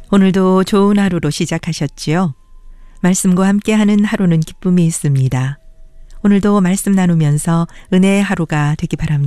오늘도 좋은 하루로 시작하셨지요? 말씀과 함께하는 하루는 기쁨이 있습니다. 오늘도 말씀 나누면서 은혜의 하루가 되기 바랍니다.